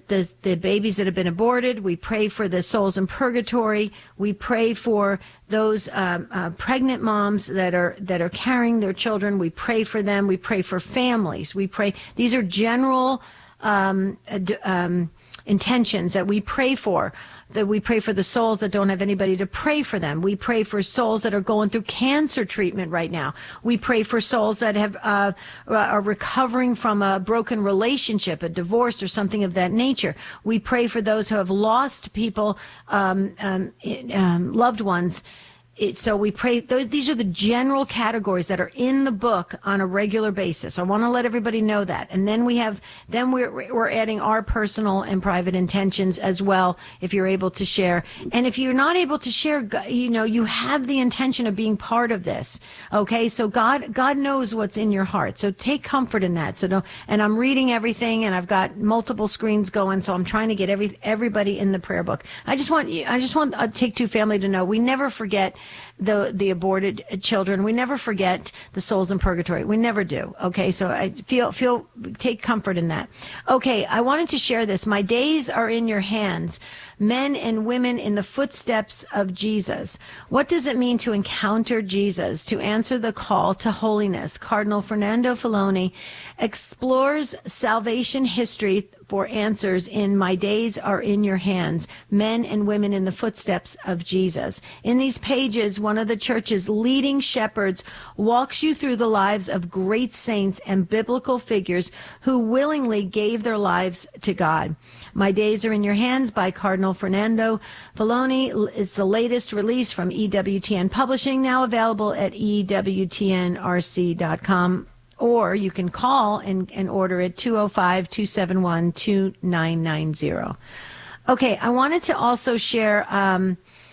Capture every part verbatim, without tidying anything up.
the, the babies that have been aborted. We pray for the souls in purgatory. We pray for those um, uh, pregnant moms that are that are carrying their children. We pray for them. We pray for families. We pray. These are general um, um, intentions that we pray for. That we pray for the souls that don't have anybody to pray for them. We pray for souls that are going through cancer treatment right now. We pray for souls that have uh, are recovering from a broken relationship, a divorce, or something of that nature. We pray for those who have lost people, um, um, um, loved ones. It, so we pray, th- these are the general categories that are in the book on a regular basis. I want to let everybody know that. And then we have, then we're, we're adding our personal and private intentions as well, if you're able to share. And if you're not able to share, you know, you have the intention of being part of this. Okay. So God, God knows what's in your heart. So take comfort in that. So don't, and I'm reading everything and I've got multiple screens going. So I'm trying to get every, everybody in the prayer book. I just want you, I just want a Take Two family to know we never forget the the aborted children. We never forget the souls in purgatory. We never do. Okay, so I feel feel take comfort in that. Okay, I wanted to share this. My days are in your hands, men and women in the footsteps of Jesus. What does it mean to encounter Jesus, to answer the call to holiness? Cardinal Fernando Filoni explores salvation history for answers in My Days Are in Your Hands, Men and Women in the Footsteps of Jesus. In these pages, one of the church's leading shepherds walks you through the lives of great saints and biblical figures who willingly gave their lives to God. My Days Are in Your Hands by Cardinal Fernando Filoni. It's the latest release from E W T N Publishing, now available at E W T N R C dot com. Or you can call and, and order it two oh five, two seven one, two nine nine zero. Okay, I wanted to also share, um,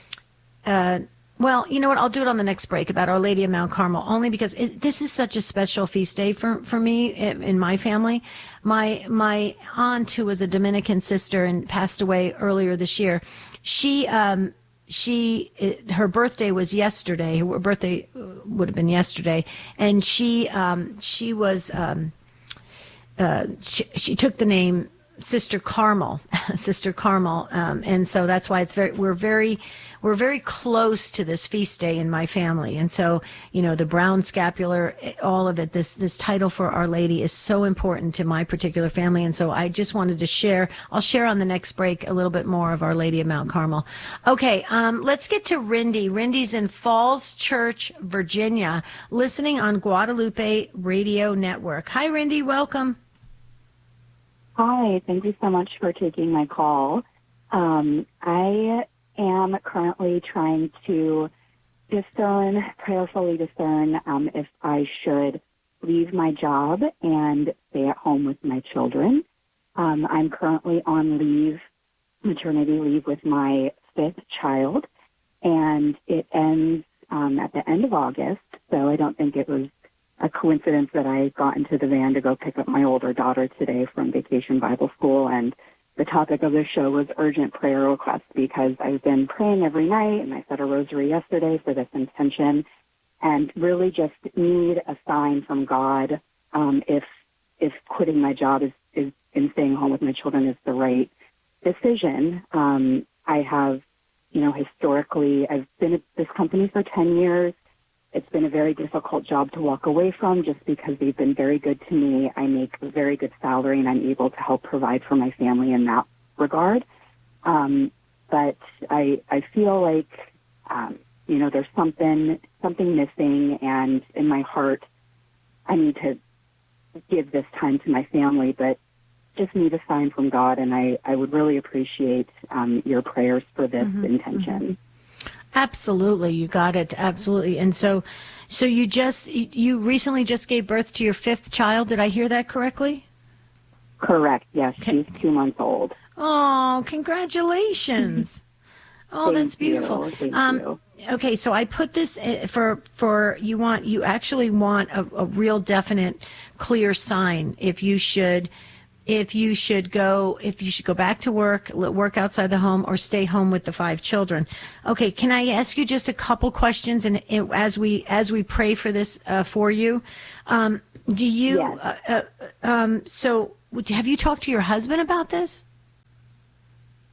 uh, well, you know what, I'll do it on the next break about Our Lady of Mount Carmel, only because it, this is such a special feast day for, for me in, in my family. My, my aunt, who was a Dominican sister and passed away earlier this year, she... Um, She, it, her birthday was yesterday. Her birthday would have been yesterday, and she, um, she was, um, uh, she, she took the name Sister Carmel, Sister Carmel, um, and so that's why it's very, we're very, we're very close to this feast day in my family, and so you know the brown scapular, all of it. This this title for Our Lady is so important to my particular family, and so I just wanted to share. I'll share on the next break a little bit more of Our Lady of Mount Carmel. Okay, um, let's get to Rindy. Rindy's in Falls Church, Virginia, listening on Guadalupe Radio Network. Hi, Rindy. Welcome. Hi, thank you so much for taking my call. Um, I am currently trying to discern, prayerfully discern, um, if I should leave my job and stay at home with my children. Um, I'm currently on leave, maternity leave with my fifth child, and it ends um, at the end of August, so I don't think it was a coincidence that I got into the van to go pick up my older daughter today from Vacation Bible School, and the topic of the show was urgent prayer requests because I've been praying every night, and I said a rosary yesterday for this intention, and really just need a sign from God um, if if quitting my job is, is and staying home with my children is the right decision. Um, I have, you know, historically, I've been at this company for ten years. It's been a very difficult job to walk away from just because they've been very good to me. I make a very good salary, and I'm able to help provide for my family in that regard. Um, but I I feel like, um, you know, there's something something missing, and in my heart, I need to give this time to my family, but just need a sign from God, and I, I would really appreciate um, your prayers for this mm-hmm, intention. Mm-hmm. Absolutely. You got it. Absolutely. And so, so you just, you recently just gave birth to your fifth child. Did I hear that correctly? Correct. Yes. Okay. She's two months old. Oh, congratulations. Oh, Thank that's beautiful. You. Thank um, you. Okay. So I put this for, for you want, you actually want a, a real definite, clear sign if you should if you should go, if you should go back to work, work outside the home, or stay home with the five children. Okay, can I ask you just a couple questions, and, and as we as we pray for this uh, for you, um, do you? Yes. Uh, uh, um, so, have you talked to your husband about this?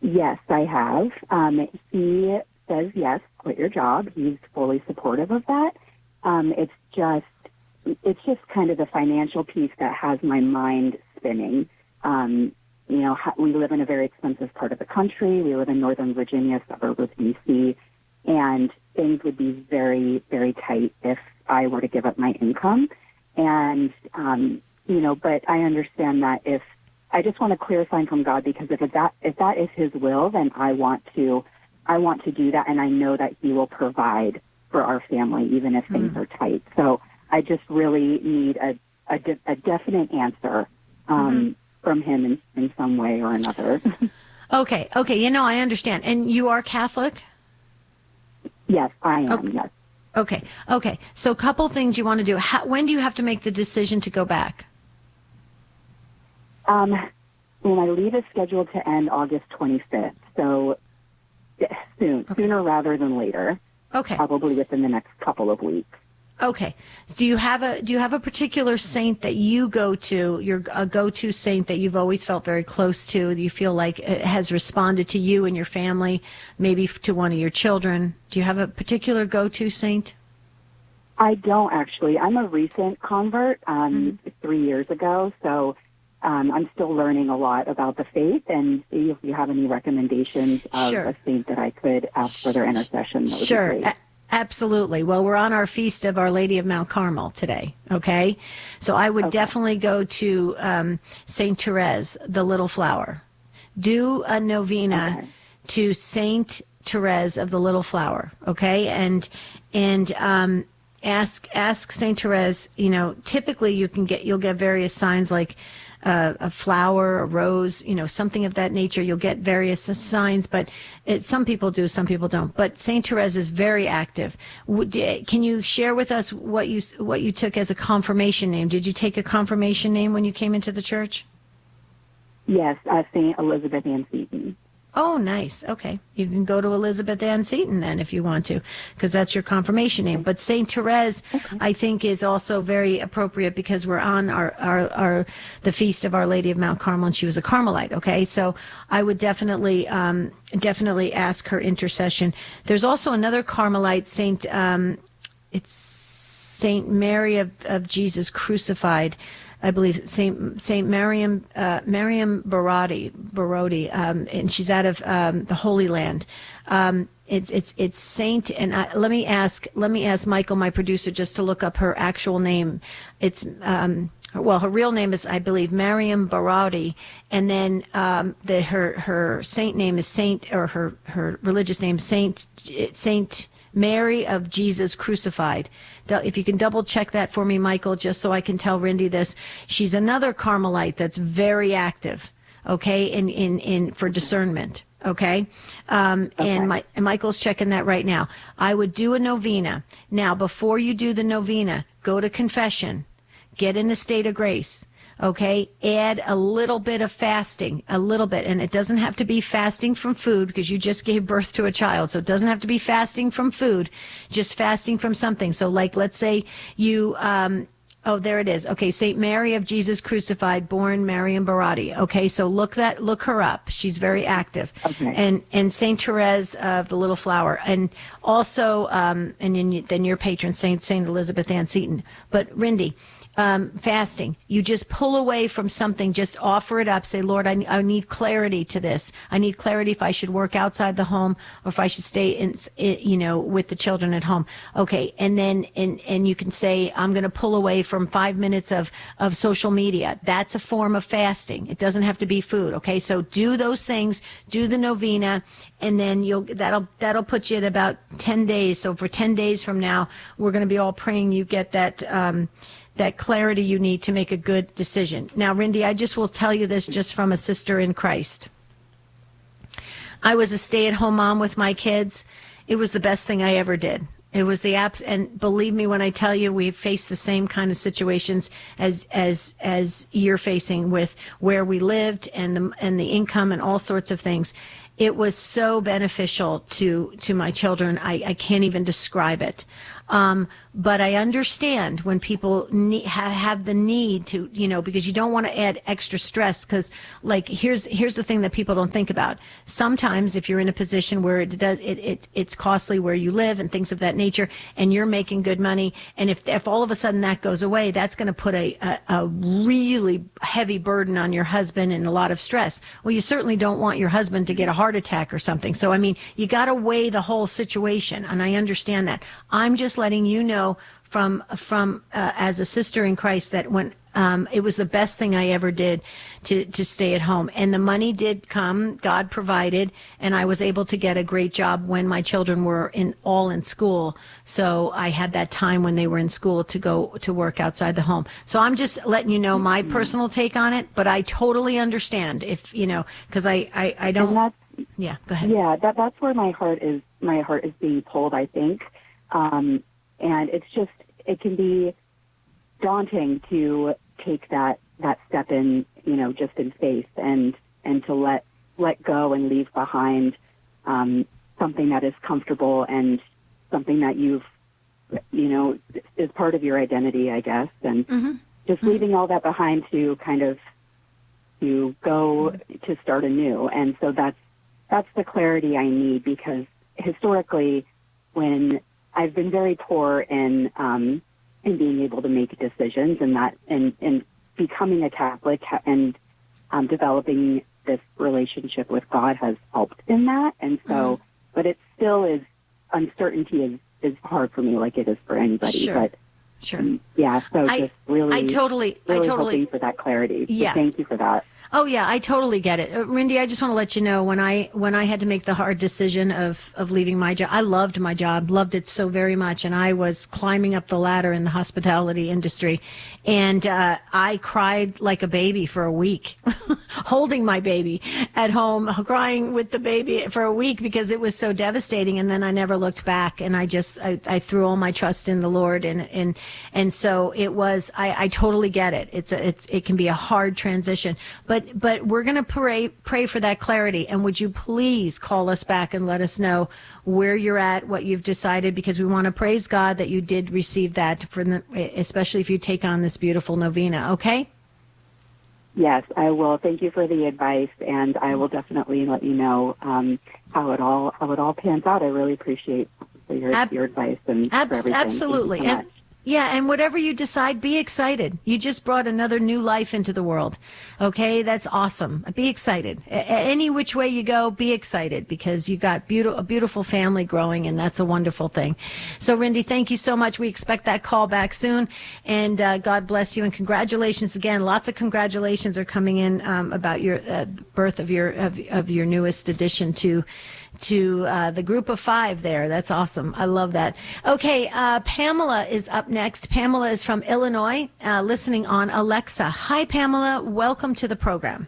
Yes, I have. Um, he says, yes, quit your job. He's fully supportive of that. Um, it's just, it's just kind of the financial piece that has my mind spinning. Um, you know, we live in a very expensive part of the country. We live in Northern Virginia, suburb of D C, and things would be very, very tight if I were to give up my income. And, um, you know, but I understand that if, I just want a clear sign from God, because if that, if that is his will, then I want to, I want to do that. And I know that he will provide for our family, even if things mm. are tight. So I just really need a, a, de- a definite answer, um, mm-hmm. from him in, in some way or another. Okay. Okay. You know, I understand. And you are Catholic? Yes, I am. Okay. Yes. Okay. Okay. So a couple things you want to do. How, when do you have to make the decision to go back? Um, and my leave is scheduled to end August twenty-fifth. So soon, okay. sooner rather than later. Okay. Probably within the next couple of weeks. Okay. So do you have a do you have a particular saint that you go to, your a go-to saint that you've always felt very close to, that you feel like it has responded to you and your family, maybe to one of your children? Do you have a particular go-to saint? I don't, actually. I'm a recent convert, um, mm-hmm. three years ago, so um, I'm still learning a lot about the faith, and see if you have any recommendations of sure. a saint that I could ask for their intercession. That would sure. be great. Absolutely. Well, we're on our feast of Our Lady of Mount Carmel today, okay? So I would okay. definitely go to um, Saint Therese, the Little Flower. Do a novena okay. to Saint Therese of the Little Flower, okay? And and um, ask ask Saint Therese. You know, typically you can get you'll get various signs like Uh, a flower, a rose, you know, something of that nature. You'll get various signs, but it, some people do, some people don't. But Saint Therese is very active. Would, can you share with us what you what you took as a confirmation name? Did you take a confirmation name when you came into the church? Yes, uh, Saint Elizabeth Ann Seton. Oh, nice. Okay. You can go to Elizabeth Ann Seton then if you want to, because that's your confirmation name. But Saint Therese, okay. I think, is also very appropriate because we're on our, our, our the feast of Our Lady of Mount Carmel, and she was a Carmelite. Okay. So I would definitely, um, definitely ask her intercession. There's also another Carmelite, Saint, um, it's Saint Mary of, of Jesus Crucified. I believe Saint Saint Mariam uh, Mariam Barodi Barodi, um, and she's out of um, the Holy Land. Um, it's it's it's Saint, and I, let me ask let me ask Michael, my producer, just to look up her actual name. It's um, well, her real name is, I believe, Mariam Barodi, and then um, the her her saint name is Saint, or her her religious name Saint Saint. Mary of Jesus Crucified. If you can double check that for me, Michael, just so I can tell Rindy this. She's another Carmelite that's very active, okay, in, in, in for discernment, okay? Um, okay. And, my, and Michael's checking that right now. I would do a novena. Now, before you do the novena, go to confession. Get in a state of grace. Okay, add a little bit of fasting, a little bit, and it doesn't have to be fasting from food because you just gave birth to a child, so it doesn't have to be fasting from food, just fasting from something. So like, let's say you, um, oh, there it is. Okay, Saint Mary of Jesus Crucified, born Mariam Barodi. Okay, so look that, look her up. She's very active. Okay. And and Saint Therese of the Little Flower, and also, um, and then, then your patron Saint Saint Elizabeth Ann Seton. But Rindy. Um, fasting. You just pull away from something, just offer it up. Say, Lord, I, I need clarity to this. I need clarity if I should work outside the home or if I should stay in, you know, with the children at home. Okay. And then, and, and you can say, I'm going to pull away from five minutes of, of social media. That's a form of fasting. It doesn't have to be food. Okay. So do those things, do the novena, and then you'll, that'll, that'll put you at about ten days. So for ten days from now, we're going to be all praying you get that, um, that clarity you need to make a good decision. Now, Rindy, I just will tell you this just from a sister in Christ. I was a stay-at-home mom with my kids. It was the best thing I ever did. It was the apps, and believe me when I tell you, we face the same kind of situations as as as you're facing with where we lived and the and the income and all sorts of things. It was so beneficial to to my children. I, I can't even describe it. Um, but I understand when people need, have, have the need to, you know, because you don't want to add extra stress. Because, like, here's here's the thing that people don't think about. Sometimes, if you're in a position where it does it, it it's costly where you live and things of that nature, and you're making good money, and if if all of a sudden that goes away, that's going to put a, a a really heavy burden on your husband and a lot of stress. Well, you certainly don't want your husband to get a heart attack or something. So, I mean, you got to weigh the whole situation, and I understand that. I'm just letting you know from from uh, as a sister in Christ that when um, it was the best thing I ever did to to stay at home, and the money did come. God provided, and I was able to get a great job when my children were in all in school. So I had that time when they were in school to go to work outside the home. So I'm just letting you know my personal take on it, but I totally understand if you know because I, I I don't. And that's, yeah, go ahead. Yeah, that that's where my heart is. My heart is being pulled, I think, um, and it's just it can be daunting to take that that step in, you know, just in faith and and to let let go and leave behind um, something that is comfortable and something that you've, you know, is part of your identity, I guess, and Mm-hmm. just Mm-hmm. leaving all that behind to kind of to go to start anew. And so that's that's the clarity I need, because historically, when I've been very poor in um, in being able to make decisions, and that and, and becoming a Catholic and um, developing this relationship with God has helped in that. And so, Mm-hmm. but it still is uncertainty is, is hard for me, like it is for anybody. Sure. But Sure. um, yeah, so I- just really, I totally, I really totally, hoping for that clarity. So Yeah. thank you for that. Oh yeah, I totally get it. Uh, Rindy, I just want to let you know when I when I had to make the hard decision of of leaving my job. I loved my job, loved it so very much, and I was climbing up the ladder in the hospitality industry, and uh, I cried like a baby for a week, holding my baby at home, crying with the baby for a week because it was so devastating. And then I never looked back, and I just I, I threw all my trust in the Lord, and and and so it was. I, I totally get it. It's a, it's it can be a hard transition, but. But we're going to pray pray for that clarity. And would you please call us back and let us know where you're at, what you've decided, because we want to praise God that you did receive that, for the, especially if you take on this beautiful novena. Okay? Yes, I will. Thank you for the advice, and I will definitely let you know um, how it all how it all pans out. I really appreciate your Ab- your advice and Ab- for everything. absolutely. Thank you so And- much. Yeah, and whatever you decide, be excited. You just brought another new life into the world. Okay, that's awesome. Be excited. A- any which way you go, be excited, because you got beautiful, a beautiful family growing, and that's a wonderful thing. So, Rindy, thank you so much. We expect that call back soon, and uh, God bless you, and congratulations again. Lots of congratulations are coming in um, about your uh, birth of your of, of your newest addition to. to uh, the group of five there. That's awesome. I love that. Okay, uh, Pamela is up next. Pamela is from Illinois, uh, listening on Alexa. Hi, Pamela. Welcome to the program.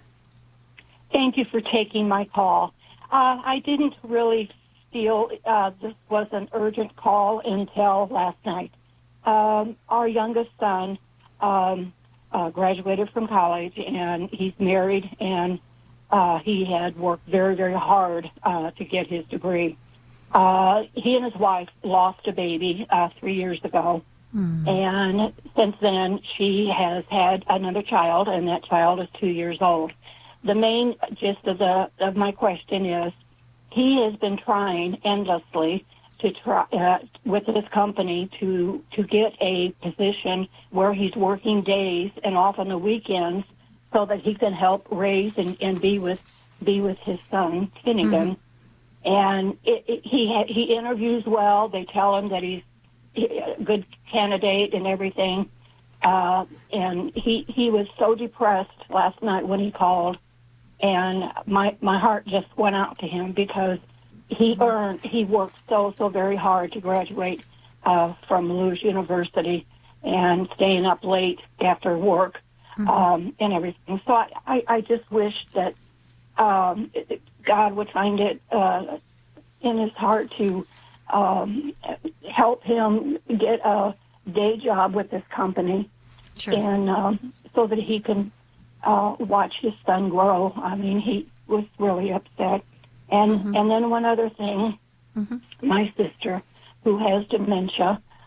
Thank you for taking my call. Uh, I didn't really feel uh, this was an urgent call until last night. Um, our youngest son um, uh, graduated from college, and he's married, and Uh, he had worked very, very hard uh, to get his degree. Uh, he and his wife lost a baby uh, three years ago, mm. and since then she has had another child, and that child is two years old. The main gist of the of my question is, he has been trying endlessly to try uh, with his company to to get a position where he's working days and off on the weekends, so that he can help raise and, and be with be with his son Finnegan. Mm-hmm. And it, it, he ha, he interviews well. They tell him that he's a good candidate and everything. Uh, and he he was so depressed last night when he called, and my my heart just went out to him, because he earned he worked so so very hard to graduate uh, from Lewis University, and staying up late after work. Mm-hmm. Um, and everything. So I, I, I just wish that um, God would find it uh, in his heart to um, help him get a day job with this company, sure. and um, so that he can uh, watch his son grow. I mean, he was really upset. And mm-hmm. and then one other thing, mm-hmm. my sister, who has dementia,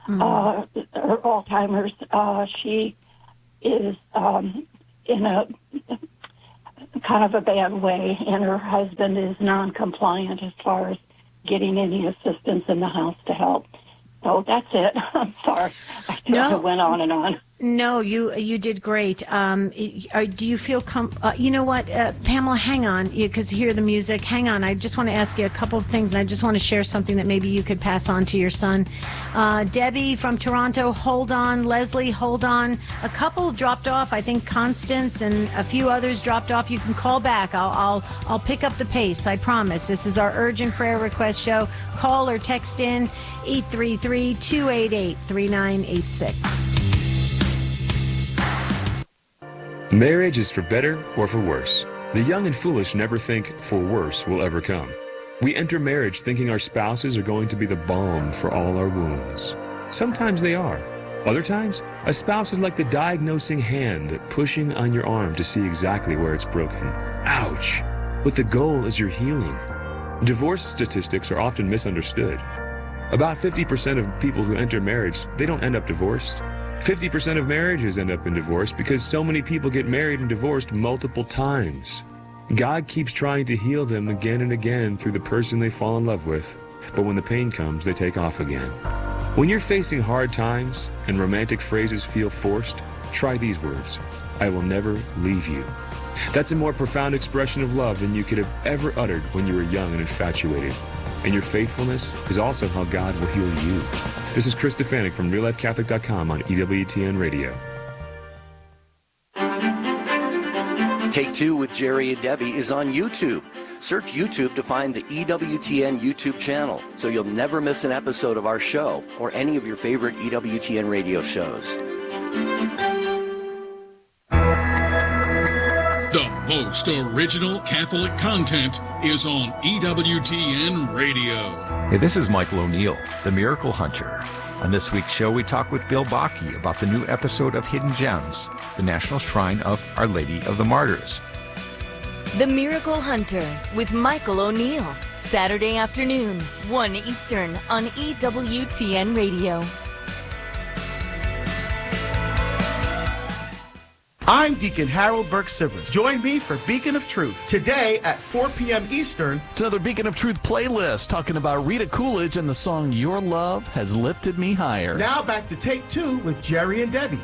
mm-hmm. uh, her Alzheimer's. Uh, she is um, in a kind of a bad way, and her husband is non-compliant as far as getting any assistance in the house to help. So that's it. I'm sorry. I no. went on and on. No, you you did great. Um, are, do you feel com- uh, you know what, uh, Pamela? Hang on, because you hear the music. Hang on. I just want to ask you a couple of things, and I just want to share something that maybe you could pass on to your son. Uh, Debbie from Toronto, hold on. Leslie, hold on. A couple dropped off. I think Constance and a few others dropped off. You can call back. I'll I'll I'll pick up the pace. I promise. This is our urgent prayer request show. Call or text in eight three three, two eight eight, three nine eight six. Marriage is for better or for worse. The young and foolish never think for worse will ever come. We enter marriage thinking our spouses are going to be the balm for all our wounds. Sometimes they are. Other times, a spouse is like the diagnosing hand pushing on your arm to see exactly where it's broken. Ouch! But the goal is your healing. Divorce statistics are often misunderstood. About fifty percent of people who enter marriage, they don't end up divorced. fifty percent of marriages end up in divorce because so many people get married and divorced multiple times. God keeps trying to heal them again and again through the person they fall in love with, but when the pain comes, they take off again. When you're facing hard times and romantic phrases feel forced, try these words: I will never leave you. That's a more profound expression of love than you could have ever uttered when you were young and infatuated. And your faithfulness is also how God will heal you. This is Chris Stefanik from real life catholic dot com on E W T N Radio. Take Two with Jerry and Debbie is on YouTube. Search YouTube to find the E W T N YouTube channel so you'll never miss an episode of our show or any of your favorite E W T N radio shows. The most original Catholic content is on E W T N Radio. Hey, this is Michael O'Neill, the Miracle Hunter. On this week's show, we talk with Bill Bakke about the new episode of Hidden Gems, the National Shrine of Our Lady of the Martyrs. The Miracle Hunter with Michael O'Neill, Saturday afternoon, one Eastern on E W T N Radio. I'm Deacon Harold Burke-Sivers. Join me for Beacon of Truth today at four p.m. Eastern. It's another Beacon of Truth playlist talking about Rita Coolidge and the song Your Love Has Lifted Me Higher. Now back to Take Two with Jerry and Debbie.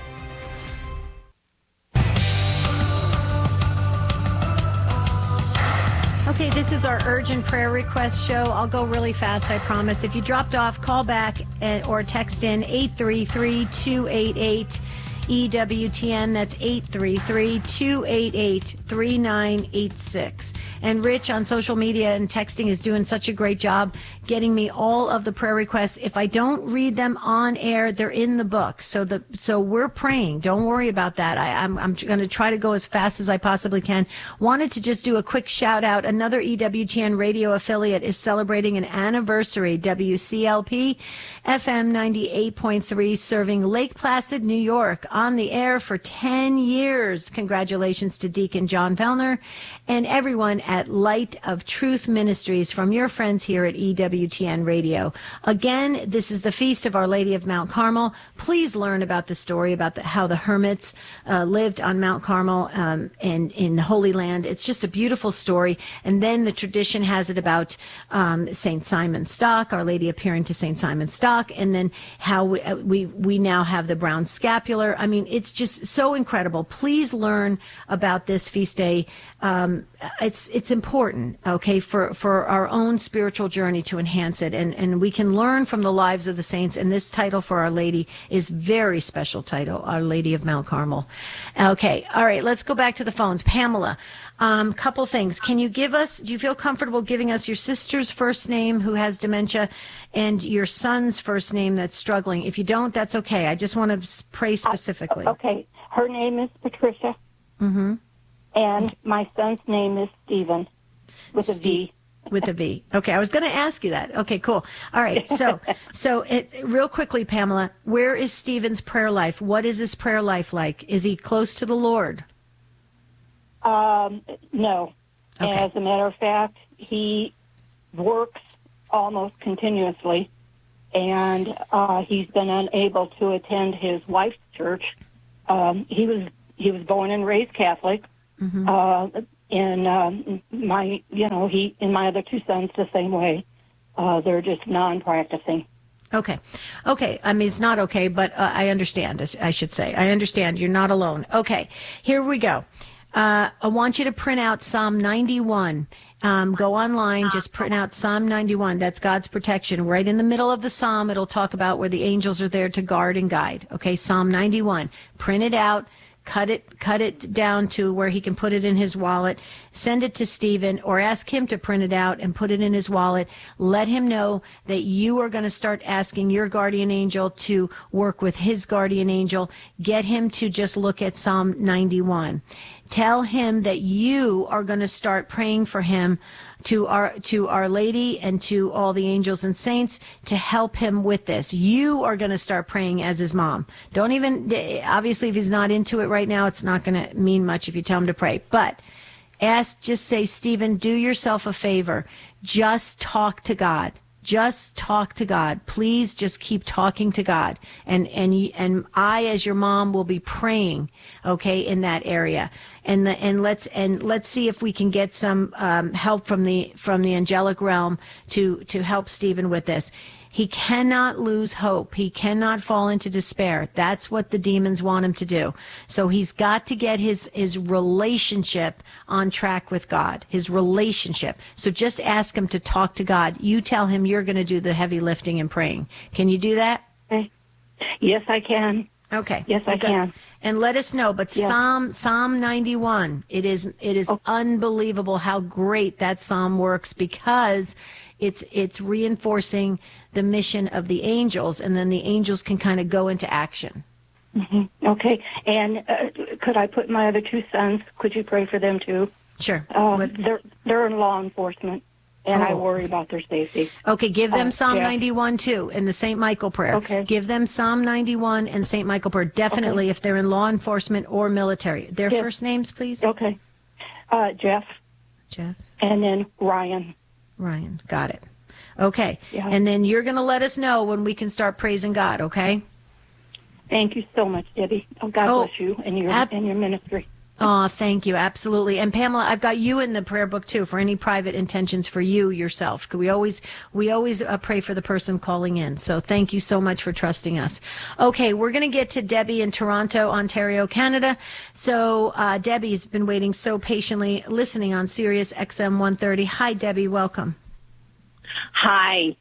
Okay, this is our urgent prayer request show. I'll go really fast, I promise. If you dropped off, call back and, or text in eight three three, two eight eight, E W T N. That's eight three three, two eight eight, three nine eight six. And Rich on social media and texting is doing such a great job getting me all of the prayer requests. If I don't read them on air, they're in the book. So the so we're praying. Don't worry about that. I, I'm I'm going to try to go as fast as I possibly can. Wanted to just do a quick shout out. Another E W T N radio affiliate is celebrating an anniversary. W C L P F M ninety-eight point three, serving Lake Placid, New York, on the air for ten years. Congratulations to Deacon John Fellner and everyone at Light of Truth Ministries from your friends here at E W T N Radio. Again, this is the Feast of Our Lady of Mount Carmel. Please learn about the story about the, how the hermits uh, lived on Mount Carmel um, and in the Holy Land. It's just a beautiful story. And then the tradition has it about um, Saint Simon Stock, Our Lady appearing to Saint Simon Stock, and then how we, uh, we, we now have the brown scapular. I mean, it's just so incredible. Please learn about this feast day. Um, it's it's important, okay, for, for our own spiritual journey to enhance it. And, and we can learn from the lives of the saints. And this title for Our Lady is very special title, Our Lady of Mount Carmel. Okay, all right, let's go back to the phones. Pamela, um, couple things. Can you give us, do you feel comfortable giving us your sister's first name who has dementia and your son's first name that's struggling? If you don't, that's okay. I just want to pray specifically. Uh, okay. Her name is Patricia. Mm-hmm. And my son's name is Stephen, with a V. With a V. Okay, I was going to ask you that. Okay, cool. All right, so so it, real quickly, Pamela, where is Stephen's prayer life? What is his prayer life like? Is he close to the Lord? Um, no. Okay. As a matter of fact, he works almost continuously and uh, he's been unable to attend his wife's church. Um, he was he was born and raised Catholic. Mm-hmm. Uh, and um, my, you know, he and my other two sons the same way. Uh, they're just non-practicing. Okay. Okay. I mean, it's not okay, but uh, I understand, I should say. I understand. You're not alone. Okay. Here we go. Uh, I want you to print out Psalm ninety-one. Um, go online, just print out Psalm ninety-one. That's God's protection. Right in the middle of the Psalm, it'll talk about where the angels are there to guard and guide. Okay, Psalm ninety-one. Print it out. Cut it, cut it down to where he can put it in his wallet. Send it to Stephen, or ask him to print it out and put it in his wallet. Let him know that you are going to start asking your guardian angel to work with his guardian angel. Get him to just look at Psalm ninety-one. Tell him that you are going to start praying for him to our to Our Lady and to all the angels and saints to help him with this. You are going to start praying as his mom. Don't even, obviously, if he's not into it right now, it's not going to mean much if you tell him to pray. But ask, just say, Stephen, do yourself a favor. Just talk to God. Just talk to God. Please just keep talking to God. And, and, and I, as your mom, will be praying, okay, in that area. And the, and let's, and let's see if we can get some, um, help from the, from the angelic realm to, to help Stephen with this. He cannot lose hope. He cannot fall into despair. That's what the demons want him to do. So he's got to get his, his relationship on track with God, his relationship. So just ask him to talk to God. You tell him you're going to do the heavy lifting and praying. Can you do that? Okay. Yes, I can. Okay. Yes, I okay. can. And let us know. But yeah. Psalm Psalm ninety-one, it is it is oh. unbelievable how great that psalm works, because it's it's reinforcing the mission of the angels, and then the angels can kind of go into action. Mm-hmm. Okay. And uh, could I put my other two sons? Could you pray for them too? Sure. Uh, they're they're in law enforcement, and oh. I worry about their safety. Okay, give them uh, Psalm yeah. ninety-one too, and the Saint Michael prayer. Okay. Give them Psalm ninety-one and Saint Michael prayer, definitely, okay. if they're in law enforcement or military. Their yes. first names, please. Okay. Uh, Jeff. Jeff. And then Ryan. Ryan, got it. Okay, yeah. and then you're going to let us know when we can start praising God, okay? Thank you so much, Debbie. Oh, God oh, bless you and your ab- and your ministry. Oh, thank you. Absolutely. And Pamela, I've got you in the prayer book too for any private intentions for you yourself. We always, we always uh, pray for the person calling in. So thank you so much for trusting us. Okay. We're going to get to Debbie in Toronto, Ontario, Canada. So, uh, Debbie's been waiting so patiently listening on Sirius X M one thirty. Hi, Debbie. Welcome. Hi.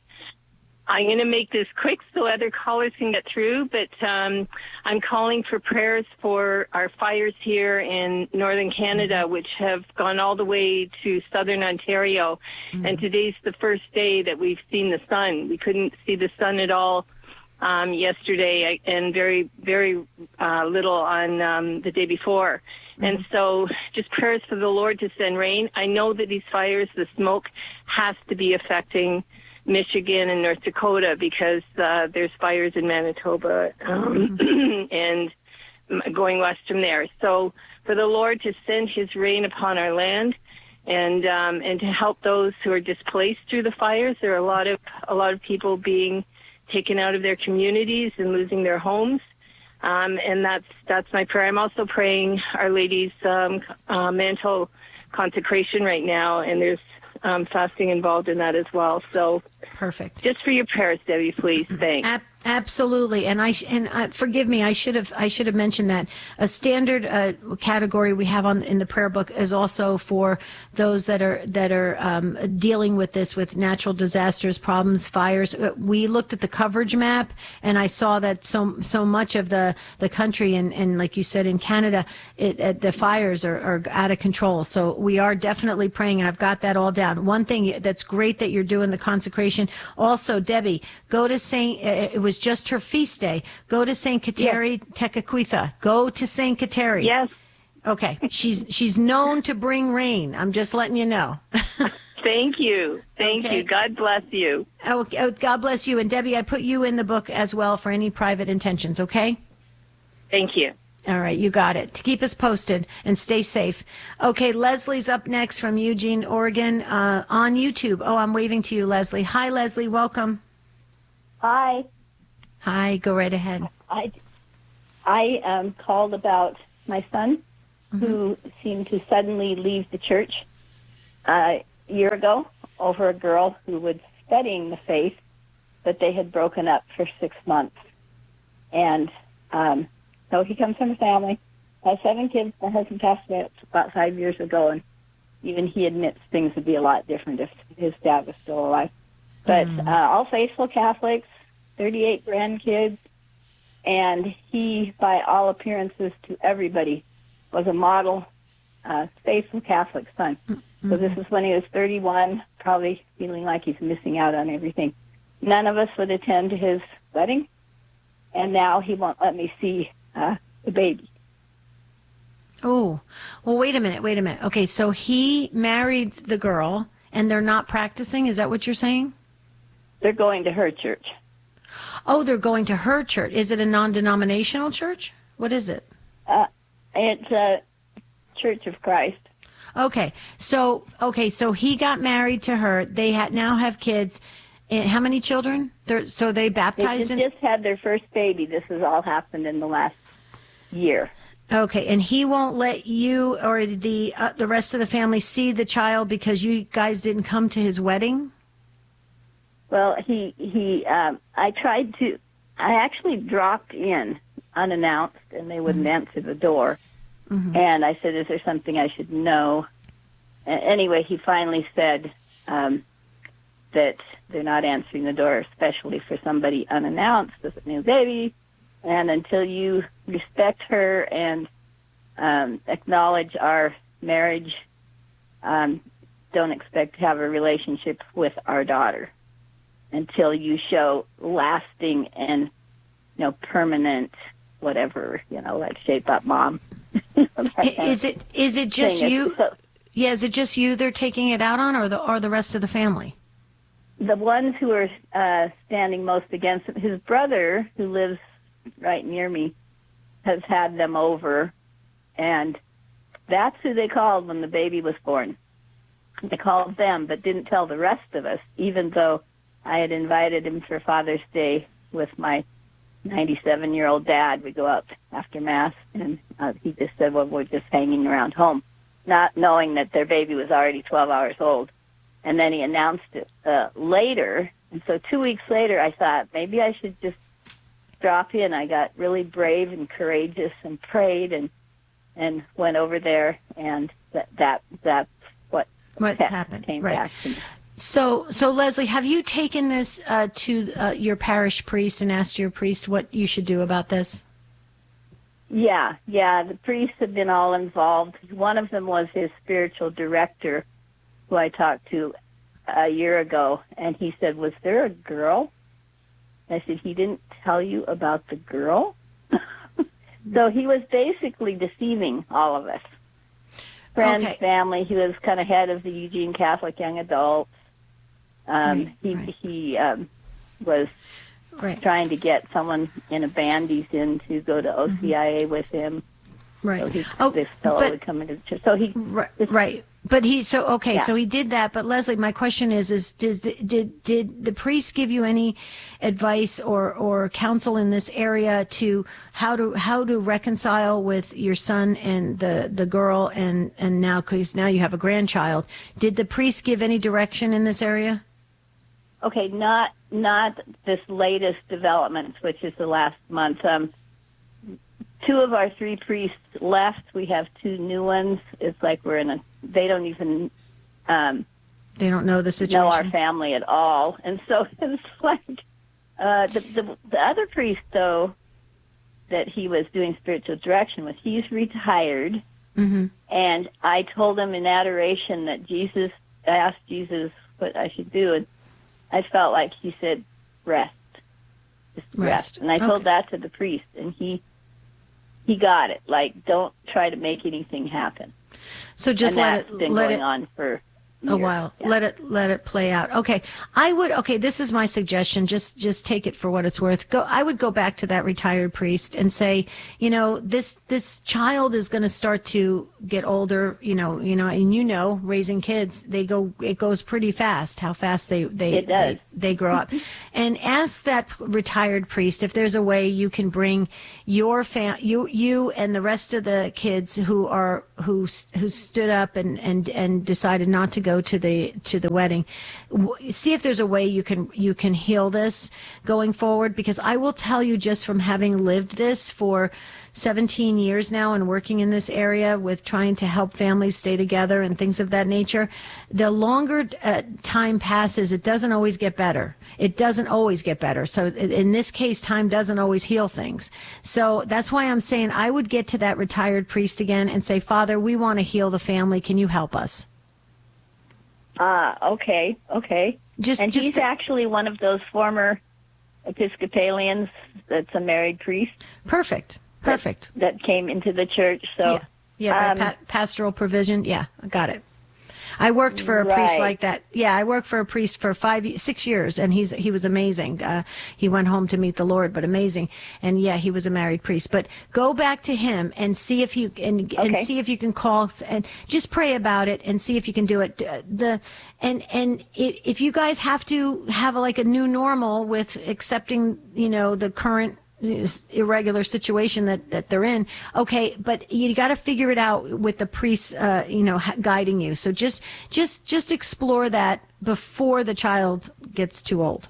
I'm going to make this quick so other callers can get through, but um, I'm calling for prayers for our fires here in northern Canada, which have gone all the way to southern Ontario. Mm-hmm. And today's the first day that we've seen the sun. We couldn't see the sun at all um, yesterday, and very, very uh, little on um, the day before. Mm-hmm. And so just prayers for the Lord to send rain. I know that these fires, the smoke, has to be affecting Michigan and North Dakota, because uh, there's fires in Manitoba um, and going west from there. So for the Lord to send his rain upon our land, and um, and to help those who are displaced through the fires. There are a lot of a lot of people being taken out of their communities and losing their homes. Um, and that's that's my prayer. I'm also praying Our Lady's um, uh, mantle consecration right now, and there's Um, fasting involved in that as well. So perfect. Just for your prayers, Debbie, please. Thanks. Ab- absolutely. And I sh- and uh, forgive me, I should have I should have mentioned that a standard uh, category we have on in the prayer book is also for those that are that are um, dealing with this, with natural disasters, problems, fires. We looked at the coverage map, and I saw that so so much of the the country and, and like you said in Canada, it, it, the fires are, are out of control. So we are definitely praying, and I've got that all down. One thing that's great that you're doing the consecration. Also, Debbie, go to Saint. It was just her feast day. Go to Saint Kateri yes. Tekakwitha. Go to Saint Kateri. Yes. Okay. She's she's known to bring rain. I'm just letting you know. Thank you. Thank okay. you. God bless you. Oh, oh, God bless you. And Debbie, I put you in the book as well for any private intentions. Okay. Thank you. All right, you got it. To keep us posted and stay safe. Okay, Leslie's up next from Eugene, Oregon, uh, on YouTube. Oh, I'm waving to you, Leslie. Hi, Leslie. Welcome. Hi. Hi, go right ahead. I, I um, called about my son, mm-hmm. who seemed to suddenly leave the church uh, a year ago over a girl who was studying the faith, but they had broken up for six months. And um, so he comes from a family, has seven kids. My husband passed away about five years ago, and even he admits things would be a lot different if his dad was still alive. But mm. uh, all faithful Catholics, thirty-eight grandkids, and he, by all appearances to everybody, was a model uh, faithful Catholic son. Mm-hmm. So this is when he was thirty-one, probably feeling like he's missing out on everything. None of us would attend his wedding, and now he won't let me see uh, the baby. Oh, well, wait a minute, wait a minute. Okay, so he married the girl, and they're not practicing? Is that what you're saying? They're going to her church. Oh, they're going to her church. Is it a non-denominational church? What is it? Uh, it's a Church of Christ. Okay, so okay, so he got married to her. They ha- now have kids. And how many children? They're, so they baptized? They in- just had their first baby. This has all happened in the last year. Okay, and he won't let you or the uh, the rest of the family see the child because you guys didn't come to his wedding? Well, he he. Um, I tried to. I actually dropped in unannounced, and they wouldn't mm-hmm. answer the door. Mm-hmm. And I said, "Is there something I should know?" And anyway, he finally said um, that they're not answering the door, especially for somebody unannounced with a new baby. And until you respect her and um, acknowledge our marriage, um, don't expect to have a relationship with our daughter until you show lasting and, you know, permanent, whatever, you know, like shape up mom. Is it is it just you? So, yeah, is it just you they're taking it out on, or the or the rest of the family? The ones who are uh, standing most against him, his brother, who lives right near me, has had them over, and that's who they called when the baby was born. They called them, but didn't tell the rest of us, even though I had invited him for Father's Day with my ninety-seven-year-old dad. We go out after Mass, and uh, he just said, well, we're just hanging around home, not knowing that their baby was already twelve hours old. And then he announced it uh, later, and so two weeks later I thought, maybe I should just drop in. I got really brave and courageous and prayed and and went over there, and that that that's what, what happened came right. back to me. So, so Leslie, have you taken this uh, to uh, your parish priest and asked your priest what you should do about this? Yeah, yeah. The priests have been all involved. One of them was his spiritual director, who I talked to a year ago, and he said, "Was there a girl?" I said, "He didn't tell you about the girl?" So he was basically deceiving all of us. Friends, okay. family. He was kind of head of the Eugene Catholic Young Adults. Um, right, he right. he um, was right. trying to get someone in a band he's in to go to O C I A mm-hmm. with him. Right. So he, oh, this fellow but, would come into the church. So he right. right. But he so okay, yeah. so he did that. But Leslie, my question is: is did did did the priest give you any advice or, or counsel in this area to how to how to reconcile with your son and the, the girl and and now because now you have a grandchild? Did the priest give any direction in this area? Okay, not not this latest development, which is the last month. Um, two of our three priests left. We have two new ones. It's like we're in a. They don't even. Um, they don't know the situation. Know our family at all, and so it's like uh, the, the the other priest though that he was doing spiritual direction with. He's retired, mm-hmm. and I told him in adoration that Jesus. I asked Jesus what I should do, and I felt like he said rest, just rest, rest. and I told okay. that to the priest, and he. He got it. Like, don't try to make anything happen. So just and let that's it been let going it, on for a while. Yeah. Let it let it play out. Okay. I would okay, this is my suggestion. Just just take it for what it's worth. Go I would go back to that retired priest and say, you know, this this child is going to start to get older, you know, you know, and you know, raising kids, they go it goes pretty fast how fast they they It does. they, they grow up. And ask that retired priest if there's a way you can bring your fam you you and the rest of the kids who are who who stood up and and and decided not to go to the to the wedding, see if there's a way you can you can heal this going forward, because I will tell you, just from having lived this for seventeen years now and working in this area with trying to help families stay together and things of that nature, the longer uh, time passes, it doesn't always get better. It doesn't always get better. So in this case, time doesn't always heal things. So that's why I'm saying I would get to that retired priest again and say, Father, we want to heal the family. Can you help us? Ah, okay, okay. Just, and just he's the, actually one of those former Episcopalians that's a married priest. Perfect, perfect. That, that came into the church. So yeah, yeah um, by pa- pastoral provision. Yeah, I got it. I worked for a right. priest like that. Yeah, I worked for a priest for five, six years, and he's he was amazing. Uh, he went home to meet the Lord, but amazing. And yeah, he was a married priest. But go back to him and see if you and okay. and see if you can call and just pray about it and see if you can do it. The and and if you guys have to have like a new normal with accepting, you know, the current irregular situation that, that they're in. Okay, but you got to figure it out with the priests, uh, you know, guiding you. So just, just, just explore that before the child gets too old.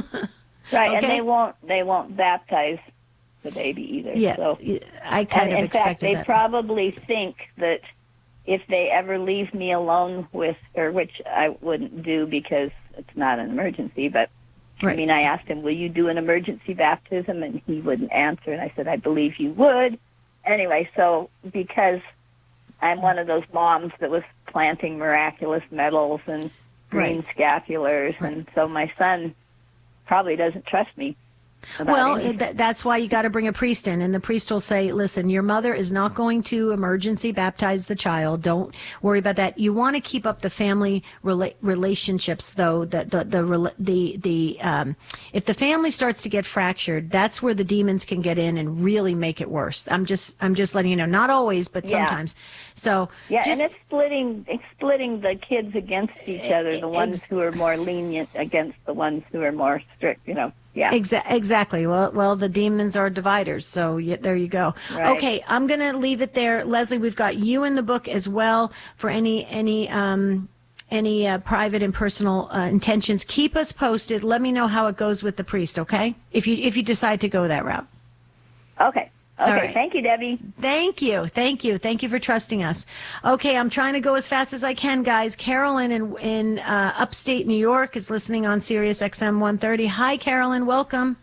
Right, okay? And they won't, they won't baptize the baby either. Yeah, so. I kind and of in expected fact, they that. probably think that if they ever leave me alone with, or which I wouldn't do because it's not an emergency, but Right. I mean, I asked him, will you do an emergency baptism? And he wouldn't answer. And I said, I believe you would. Anyway, so because I'm one of those moms that was planting miraculous medals and green right. scapulars, right. and so my son probably doesn't trust me. Well, th- that's why you got to bring a priest in, and the priest will say, listen, your mother is not going to emergency baptize the child. Don't worry about that. You want to keep up the family rela- relationships, though. The, the, the, the, the, um, if the family starts to get fractured, that's where the demons can get in and really make it worse. I'm just, I'm just letting you know, not always, but yeah. sometimes. So yeah, just, and it's splitting, it's splitting the kids against each other, the ones who are more lenient against the ones who are more strict, you know. Yeah. Exa- exactly. Well, well, the demons are dividers. So yeah, there you go. Right. Okay, I'm going to leave it there. Leslie, we've got you in the book as well for any any um, any uh, private and personal uh, intentions. Keep us posted. Let me know how it goes with the priest. Okay, if you if you decide to go that route. Okay. Okay, right. Thank you, Debbie. Thank you. Thank you. Thank you for trusting us. Okay, I'm trying to go as fast as I can, guys. Carolyn in, in uh, upstate New York is listening on Sirius X M one thirty. Hi, Carolyn. Welcome.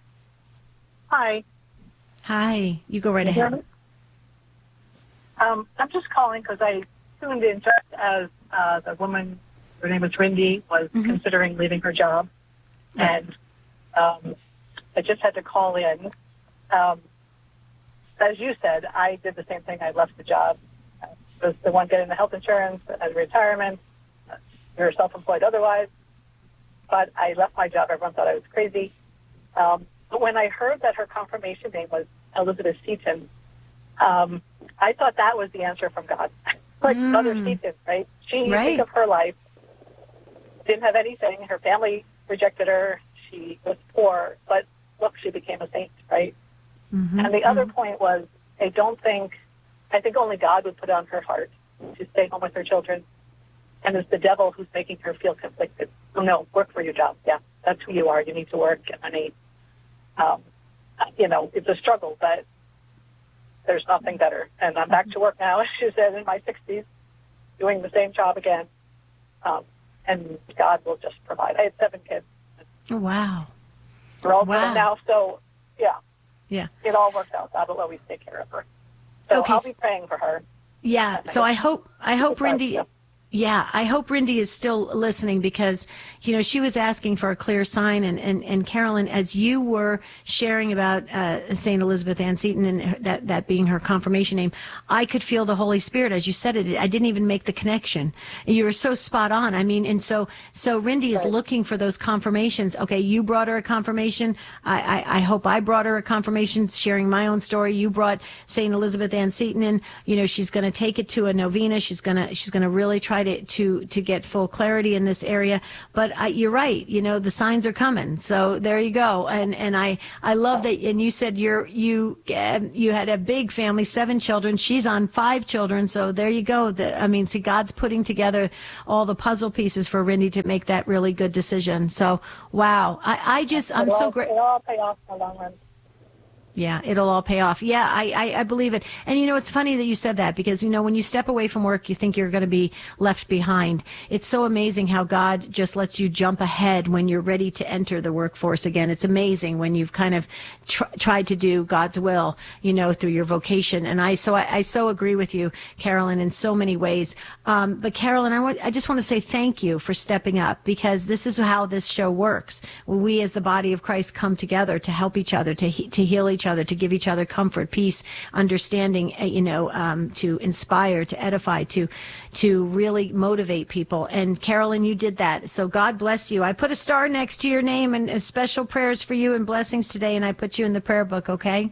Hi. Hi. You go right ahead. Um, I'm just calling because I tuned in just as uh, the woman, her name was Rindy, was mm-hmm. considering leaving her job. Right. And um, I just had to call in. Um, As you said, I did the same thing. I left the job. I was the one getting the health insurance as retirement. You're self-employed otherwise. But I left my job. Everyone thought I was crazy. Um, but when I heard that her confirmation name was Elizabeth Seaton, um, I thought that was the answer from God. Like mm. Mother Seaton, right? She, right. think of her life, didn't have anything. Her family rejected her. She was poor. But look, she became a saint, right? Mm-hmm. And the mm-hmm. other point was, I don't think, I think only God would put on her heart to stay home with her children. And it's the devil who's making her feel conflicted. Oh, no, work for your job. Yeah, that's who you are. You need to work, get money. Um, you know, it's a struggle, but there's nothing better. And I'm back to work now, she said, in my sixties, doing the same job again. Um, and God will just provide. I had seven kids. Oh, wow. We're all wow. grown now, so, yeah. Yeah. It all works out. God will always take care of her. So okay. I'll be praying for her. Yeah. So I hope, I hope, Rindy, Yeah, I hope Rindy is still listening because, you know, she was asking for a clear sign. And, and, and Carolyn, as you were sharing about uh, Saint Elizabeth Ann Seton and her, that, that being her confirmation name, I could feel the Holy Spirit as you said it. I didn't even make the connection. You were so spot on. I mean, and so so Rindy is right. looking for those confirmations. Okay, you brought her a confirmation. I, I, I hope I brought her a confirmation, sharing my own story. You brought Saint Elizabeth Ann Seton in. You know, she's going to take it to a novena. She's going to she's going to really try To, to to get full clarity in this area, but I, you're right. You know, the signs are coming. So there you go. And and I I love that. And you said you're you uh, you had a big family, seven children. She's on five children. So there you go. The, I mean, see, God's putting together all the puzzle pieces for Rindy to make that really good decision. So wow, I I just I'm it'll so all, great. It'll all pay off in the long run. Yeah, it'll all pay off. Yeah, I, I, I believe it. And, you know, it's funny that you said that because, you know, when you step away from work, you think you're going to be left behind. It's so amazing how God just lets you jump ahead when you're ready to enter the workforce again. It's amazing when you've kind of tr- tried to do God's will, you know, through your vocation. And I so I, I so agree with you, Carolyn, in so many ways. Um, but, Carolyn, I, want, I just want to say thank you for stepping up because this is how this show works. We as the body of Christ come together to help each other, to he- to heal each other, to give each other comfort, peace, understanding, you know, um, to inspire, to edify, to to really motivate people. And Carolyn, you did that. So God bless you. I put a star next to your name and uh, special prayers for you and blessings today, and I put you in the prayer book, okay?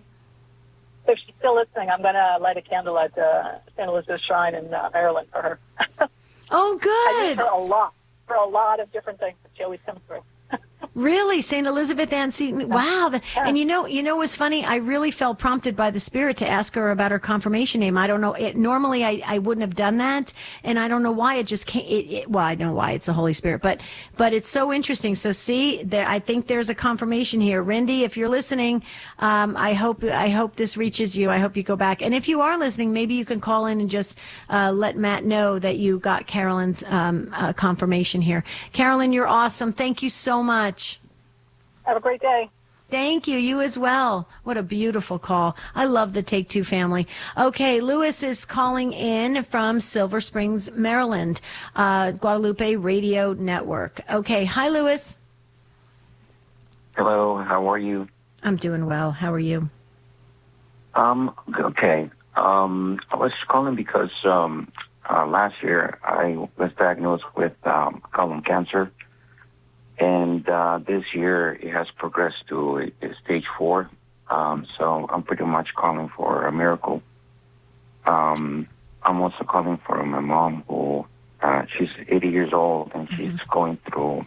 If she's still listening, I'm going to light a candle at uh, Saint Elizabeth Shrine in uh, Maryland for her. Oh, good. I use her a lot, for a lot of different things that she always comes through. Really, Saint Elizabeth Ann Seton. Wow. And you know, you know what's funny? I really felt prompted by the Spirit to ask her about her confirmation name. I don't know. It, normally, I, I wouldn't have done that, and I don't know why. It just can't. It, it, well, I know why. It's the Holy Spirit, but but it's so interesting. So see, there. I think there's a confirmation here. Rindy, if you're listening, um, I hope I hope this reaches you. I hope you go back. And if you are listening, maybe you can call in and just uh, let Matt know that you got Carolyn's um, uh, confirmation here. Carolyn, you're awesome. Thank you so much. Have a great day. Thank you. You as well. What a beautiful call. I love the Take Two family. Okay, Lewis is calling in from Silver Springs, Maryland, uh, Guadalupe Radio Network. Okay. Hi, Lewis. Hello. How are you? I'm doing well. How are you? Um. Okay. Um. I was calling because um, uh, last year I was diagnosed with um, colon cancer. And uh, this year it has progressed to a, a stage four. Um, so I'm pretty much calling for a miracle. Um, I'm also calling for my mom, who uh, she's eighty years old, and she's mm-hmm. going through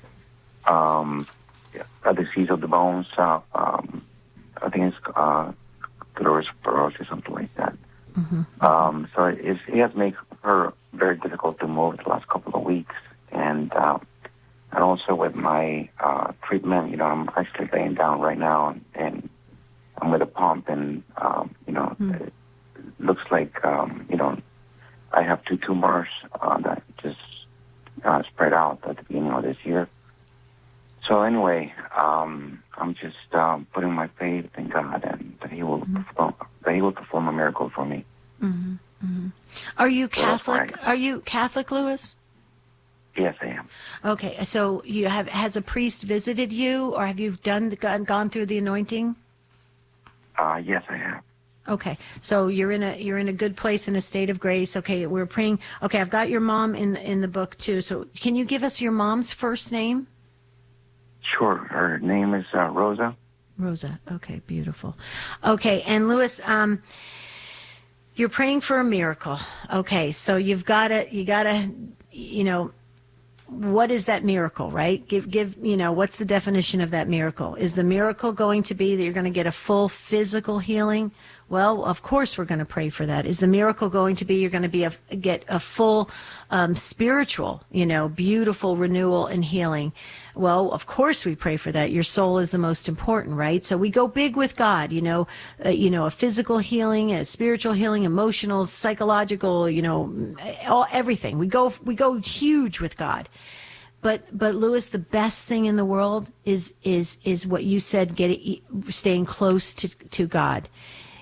um, a disease of the bones. Uh, um, I think it's uh, sclerosis, something like that. Mm-hmm. Um, so it's, it has made her very difficult to move the last couple of weeks. And uh, And also with my uh, treatment, you know, I'm actually laying down right now, and, and I'm with a pump, and, um, you know, mm. it looks like, um, you know, I have two tumors uh, that just uh, spread out at the beginning of this year. So anyway, um, I'm just um, putting my faith in God, and that He will mm. perform, that He will perform a miracle for me. Mm-hmm. Mm-hmm. Are you Catholic? So Are you Catholic, Lewis? Yes, I am. Okay, so you have has a priest visited you, or have you done gone, gone through the anointing? Uh, yes, I have. Okay, so you're in a you're in a good place, in a state of grace. Okay, we're praying. Okay, I've got your mom in the, in the book too. So can you give us your mom's first name? Sure. Her name is uh, Rosa. Rosa. Okay, beautiful. Okay, and Lewis, um, you're praying for a miracle. Okay, so you've got to you got to you know. What is that miracle, right? Give, give, you know, what's the definition of that miracle? Is the miracle going to be that you're going to get a full physical healing? Well, of course we're going to pray for that. Is the miracle going to be you're going to be a, get a full um, spiritual, you know, beautiful renewal and healing? Well, of course we pray for that. Your soul is the most important, right? So we go big with God, you know, uh, you know, a physical healing, a spiritual healing, emotional, psychological, you know, all, everything. We go, we go huge with God. But, but Lewis, the best thing in the world is, is, is what you said, get it, staying close to, to God.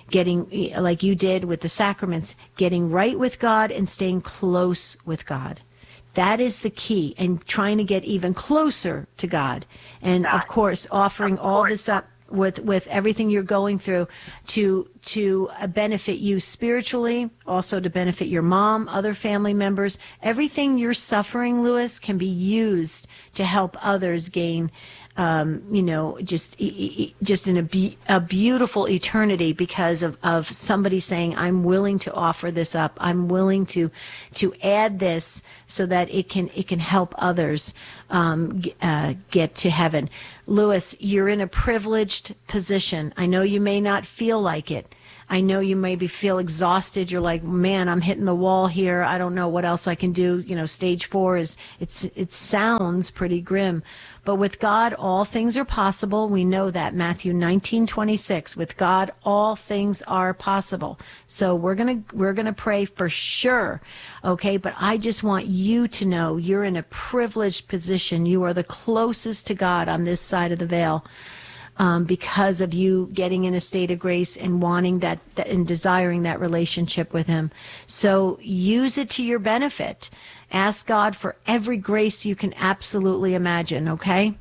getting, like you did with the sacraments, getting right with God and staying close with God. That is the key, and trying to get even closer to God. And of course, offering all this up with, with everything you're going through to, to benefit you spiritually, also to benefit your mom, other family members. Everything you're suffering, Lewis, can be used to help others gain, um, you know, just, just in a, be- a beautiful eternity because of, of somebody saying, I'm willing to offer this up. I'm willing to, to add this so that it can, it can help others, um, uh, get to heaven. Lewis, you're in a privileged position. I know you may not feel like it. I know you maybe feel exhausted. You're like, man, I'm hitting the wall here. I don't know what else I can do. You know, stage four is, it's, it sounds pretty grim, but with God, all things are possible. We know that. Matthew nineteen twenty-six, with God, all things are possible. So we're going to, we're going to pray for sure. Okay. But I just want you to know you're in a privileged position. You are the closest to God on this side of the veil. Um, because of you getting in a state of grace and wanting that, that and desiring that relationship with him. So use it to your benefit. Ask God for every grace you can absolutely imagine, okay?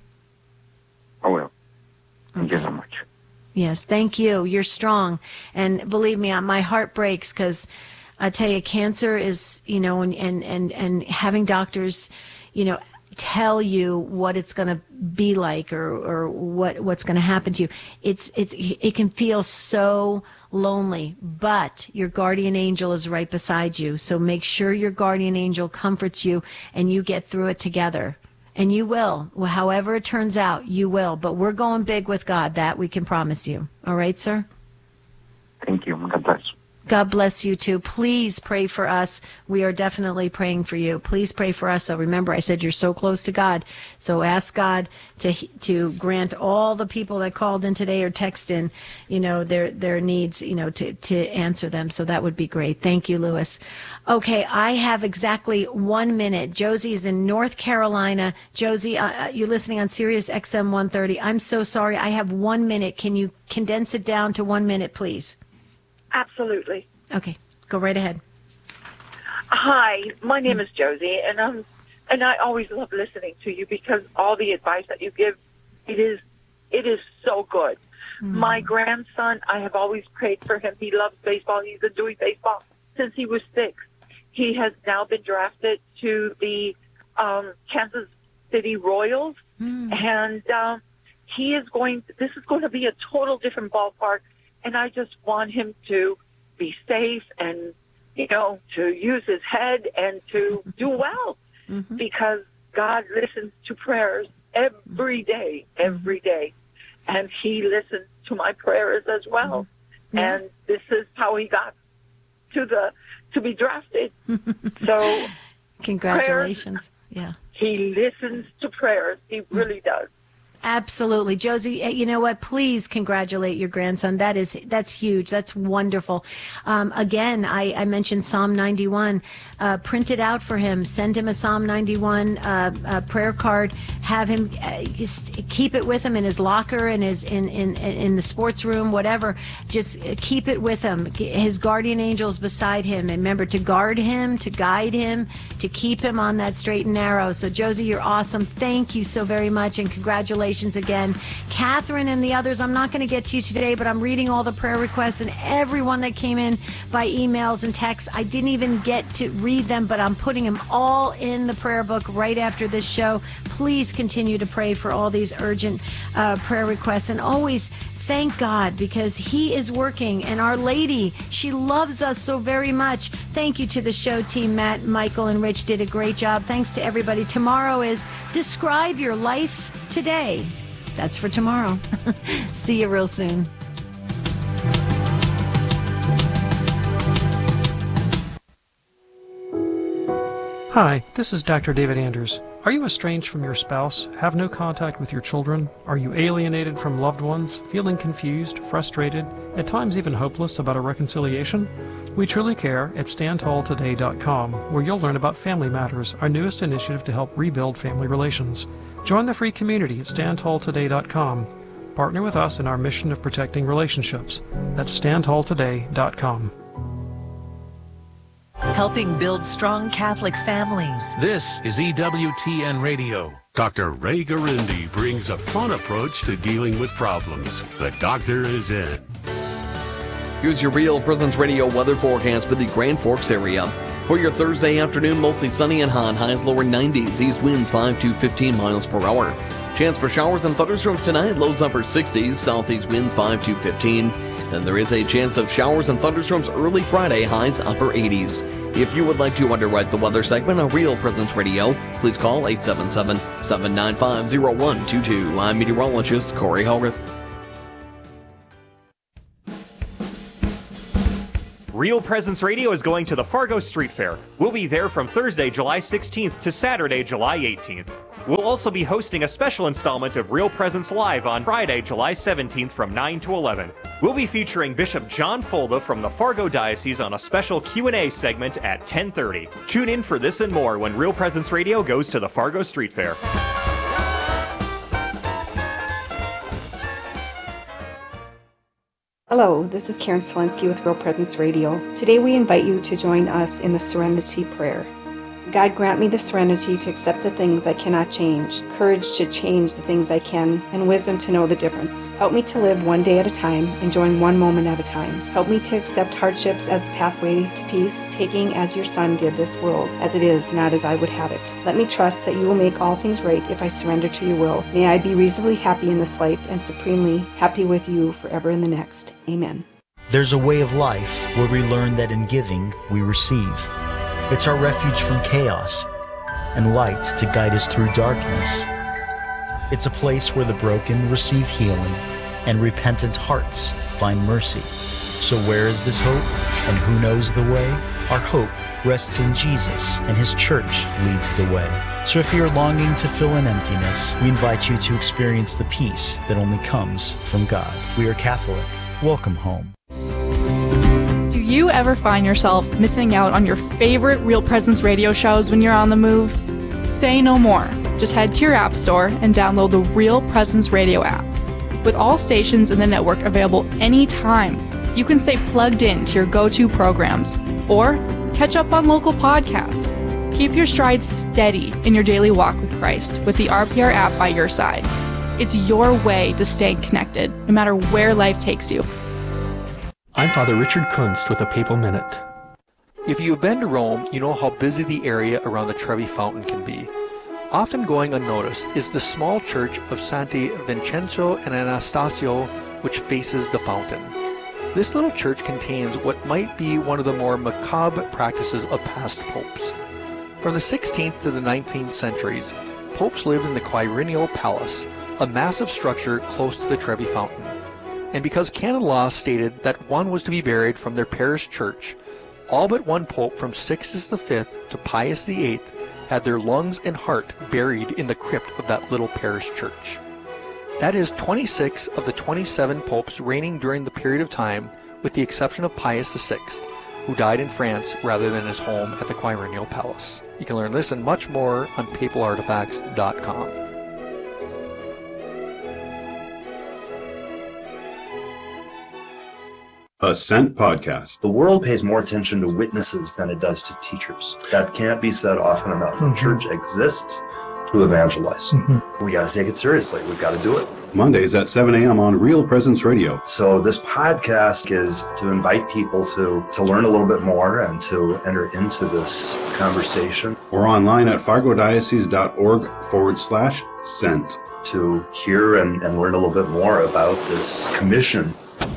I will. Thank you so much. Yes, thank you. You're strong. And believe me, my heart breaks because I tell you, cancer is, you know, and, and, and, and having doctors, you know, tell you what it's going to be like or, or what, what's going to happen to you. It's, it's, it can feel so lonely, but your guardian angel is right beside you. So make sure your guardian angel comforts you and you get through it together. And you will. Well, however it turns out, you will. But we're going big with God. That we can promise you. All right, sir? Thank you. God bless. God bless you too. Please pray for us. We are definitely praying for you. Please pray for us. So remember, I said you're so close to God. So ask God to to grant all the people that called in today or text in, you know, their their needs, you know, to to answer them. So that would be great. Thank you, Lewis. Okay, I have exactly one minute. Josie is in North Carolina. Josie, uh, you're listening on Sirius X M one thirty. I'm so sorry. I have one minute. Can you condense it down to one minute, please? Absolutely. Okay, go right ahead. Hi, my name is Josie, and um, and I always love listening to you because all the advice that you give, it is, it is so good. Mm. My grandson, I have always prayed for him. He loves baseball. He's been doing baseball since he was six. He has now been drafted to the um, Kansas City Royals, mm. and um, he is going. This is going to be a total different ballpark. And I just want him to be safe and, you know, to use his head and to do well mm-hmm. because God listens to prayers every day, every day. And he listens to my prayers as well. Mm-hmm. Yeah. And this is how he got to the, to be drafted. So congratulations. Prayers, yeah. He listens to prayers. He really does. Absolutely. Josie, you know what? Please congratulate your grandson. That is, that's huge. That's wonderful. Um, again, I, I mentioned Psalm ninety-one. Uh, print it out for him. Send him a Psalm ninety-one uh, uh, prayer card. Have him uh, just keep it with him in his locker, in his in, in, in the sports room, whatever. Just keep it with him. His guardian angels beside him. And remember to guard him, to guide him, to keep him on that straight and narrow. So, Josie, you're awesome. Thank you so very much, and congratulations again. Catherine and the others, I'm not going to get to you today, but I'm reading all the prayer requests and everyone that came in by emails and texts. I didn't even get to read them, but I'm putting them all in the prayer book right after this show. Please continue to pray for all these urgent uh, prayer requests, and always thank God because he is working, and Our Lady, she loves us so very much. Thank you to the show team. Matt, Michael, and Rich did a great job. Thanks to everybody. Tomorrow is Describe Your Life Today. That's for tomorrow. See you real soon. Hi, this is Doctor David Anders. Are you estranged from your spouse, have no contact with your children? Are you alienated from loved ones, feeling confused, frustrated, at times even hopeless about a reconciliation? We truly care at stand tall today dot com, where you'll learn about Family Matters, our newest initiative to help rebuild family relations. Join the free community at stand tall today dot com. Partner with us in our mission of protecting relationships. That's stand tall today dot com. Helping build strong Catholic families. This is E W T N Radio. Doctor Ray Garindi brings a fun approach to dealing with problems. The doctor is in. Here's your Real Presence Radio weather forecast for the Grand Forks area. For your Thursday afternoon, mostly sunny and hot, highs lower nineties, east winds five to fifteen miles per hour. Chance for showers and thunderstorms tonight, lows upper sixties, southeast winds five to fifteen. Then there is a chance of showers and thunderstorms early Friday, highs upper eighties. If you would like to underwrite the weather segment on Real Presence Radio, please call eight seven seven, seven nine five, zero one two two. I'm meteorologist Corey Hogarth. Real Presence Radio is going to the Fargo Street Fair. We'll be there from Thursday, July sixteenth to Saturday, July eighteenth. We'll also be hosting a special installment of Real Presence Live on Friday, July seventeenth from nine to eleven. We'll be featuring Bishop John Folda from the Fargo Diocese on a special Q and A segment at ten thirty. Tune in for this and more when Real Presence Radio goes to the Fargo Street Fair. Hello, this is Karen Selensky with Real Presence Radio. Today we invite you to join us in the Serenity Prayer. God, grant me the serenity to accept the things I cannot change, courage to change the things I can, and wisdom to know the difference. Help me to live one day at a time, enjoying one moment at a time. Help me to accept hardships as a pathway to peace, taking as your Son did this world, as it is, not as I would have it. Let me trust that you will make all things right if I surrender to your will. May I be reasonably happy in this life and supremely happy with you forever in the next. Amen. There's a way of life where we learn that in giving, we receive. It's our refuge from chaos and light to guide us through darkness. It's a place where the broken receive healing and repentant hearts find mercy. So where is this hope and who knows the way? Our hope rests in Jesus, and his church leads the way. So if you're longing to fill an emptiness, we invite you to experience the peace that only comes from God. We are Catholic. Welcome home. Do you ever find yourself missing out on your favorite Real Presence radio shows when you're on the move? Say no more. Just head to your app store and download the Real Presence Radio app. With all stations in the network available anytime, you can stay plugged in to your go-to programs or catch up on local podcasts. Keep your stride steady in your daily walk with Christ with the R P R app by your side. It's your way to stay connected, no matter where life takes you. I'm Father Richard Kunst with a Papal Minute. If you've been to Rome, you know how busy the area around the Trevi Fountain can be. Often going unnoticed is the small church of Santi Vincenzo and Anastasio, which faces the fountain. This little church contains what might be one of the more macabre practices of past popes. From the sixteenth to the nineteenth centuries, popes lived in the Quirinial Palace, a massive structure close to the Trevi Fountain. And because canon law stated that one was to be buried from their parish church, all but one pope from Sixtus the Fifth to Pius the Eighth had their lungs and heart buried in the crypt of that little parish church. That is twenty-six of the twenty-seven popes reigning during the period of time, with the exception of Pius the Sixth, who died in France rather than his home at the Quirinial Palace. You can learn this and much more on papal artifacts dot com. Ascent Podcast. The world pays more attention to witnesses than it does to teachers. That can't be said often enough. Mm-hmm. The church exists to evangelize. Mm-hmm. We got to take it seriously. We've got to do it. Mondays at seven a.m. on Real Presence Radio. So this podcast is to invite people to, to learn a little bit more and to enter into this conversation. Or online at fargodiocese.org forward slash sent. To hear and, and learn a little bit more about this commission.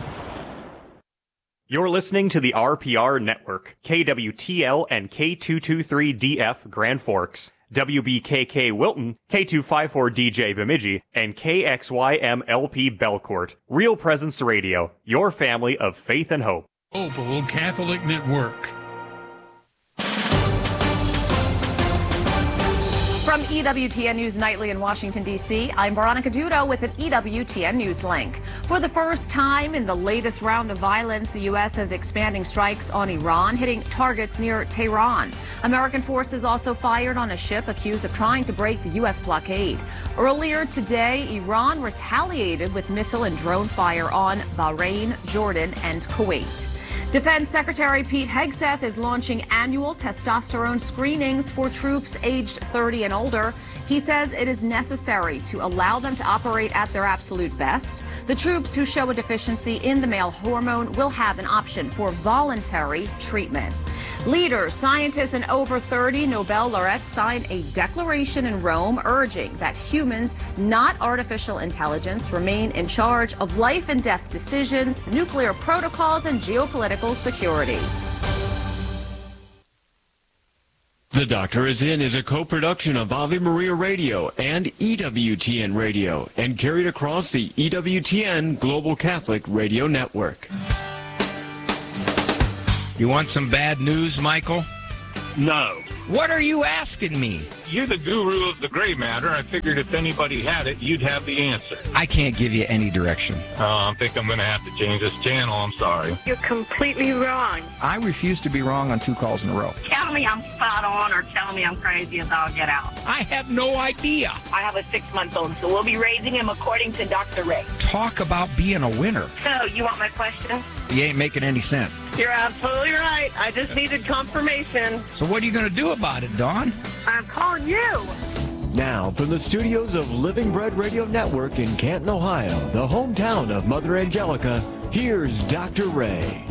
You're listening to the R P R Network, K W T L and K two twenty-three D F Grand Forks, W B K K Wilton, K two fifty-four D J Bemidji, and K X Y M L P Belcourt. Real Presence Radio, your family of faith and hope. Opal Catholic Network. From E W T N News Nightly in Washington, D C, I'm Veronica Dudo with an E W T N News link. For the first time in the latest round of violence, the U S is expanding strikes on Iran, hitting targets near Tehran. American forces also fired on a ship accused of trying to break the U S blockade. Earlier today, Iran retaliated with missile and drone fire on Bahrain, Jordan, and Kuwait. Defense Secretary Pete Hegseth is launching annual testosterone screenings for troops aged thirty and older. He says it is necessary to allow them to operate at their absolute best. The troops who show a deficiency in the male hormone will have an option for voluntary treatment. Leaders, scientists, and over thirty Nobel laureates signed a declaration in Rome urging that humans, not artificial intelligence, remain in charge of life and death decisions, nuclear protocols, and geopolitical security. The Doctor Is In is a co-production of Ave Maria Radio and E W T N Radio and carried across the E W T N Global Catholic Radio Network. You want some bad news, Michael? No. What are you asking me? You're the guru of the gray matter. I figured if anybody had it, you'd have the answer. I can't give you any direction. Oh, I think I'm going to have to change this channel. I'm sorry. You're completely wrong. I refuse to be wrong on two calls in a row. Tell me I'm spot on or tell me I'm crazy as all get out. I have no idea. I have a six-month-old, so we'll be raising him according to Doctor Ray. Talk about being a winner. So, you want my question? You ain't making any sense. You're absolutely right. I just needed confirmation. So what are you going to do about it, Dawn? I'm calling you. Now, from the studios of Living Bread Radio Network in Canton, Ohio, the hometown of Mother Angelica, here's Doctor Ray.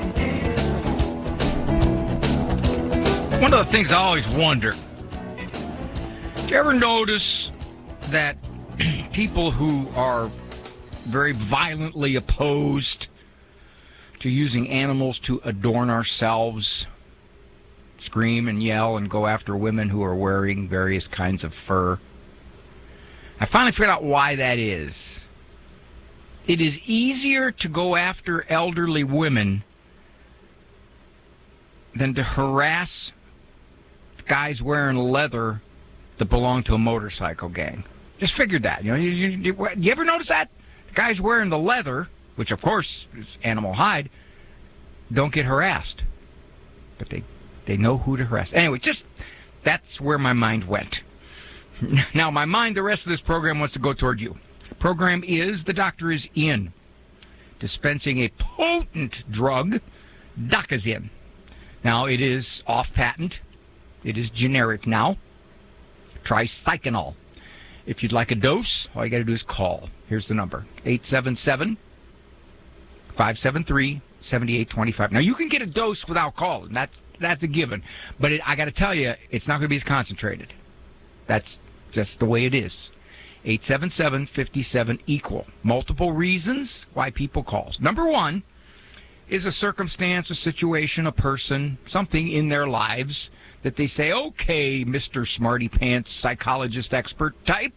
One of the things I always wonder, do you ever notice that people who are very violently opposed to using animals to adorn ourselves scream and yell and go after women who are wearing various kinds of fur? I finally figured out why that is. It is easier to go after elderly women than to harass guys wearing leather that belong to a motorcycle gang. Just figured that. You know, you, you, you ever notice that? The guys wearing the leather, which of course is animal hide, don't get harassed. But they they know who to harass. Anyway, just that's where my mind went. Now, my mind, the rest of this program wants to go toward you. Program is The Doctor Is In, dispensing a potent drug, Dacazin. Now, it is off patent. It is generic now. Tricyclinol. If you'd like a dose, all you got to do is call. Here's the number, eight seven seven, five seven three, seven eight two five. Now, you can get a dose without calling. That's that's a given. But it, I got to tell you, it's not going to be as concentrated. That's just the way it is. eight seven seven, five seven, equal. Multiple reasons why people call. Number one is a circumstance, a situation, a person, something in their lives that they say, okay, Mister Smarty Pants, psychologist expert type,